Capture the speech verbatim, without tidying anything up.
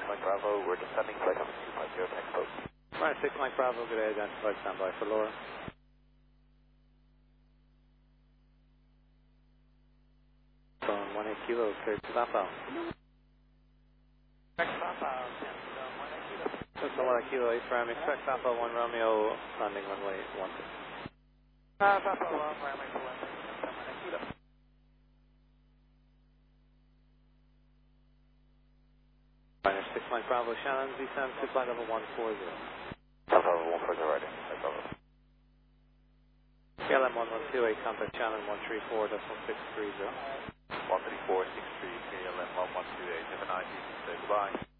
six Mike Bravo, we're descending flight number two five zero, next post. Right, six Mike Bravo, good day, identified, standby for Laura. Phone one eight kilo, cleared to Papa. Next Papa, one eight kilo. Just one kilo, eight prime, expect Papa one Romeo, landing runway one six. Uh, Papa one, runway one six, one eight kilo. Minus six Mike Bravo, Shannon, descend to flight level one four zero. Papa one four zero, right in, no problem. K L M one one two eight, contact Shannon one three four decimal six three zero. one three four six three, K L M one one two eight, have a nice evening, say goodbye.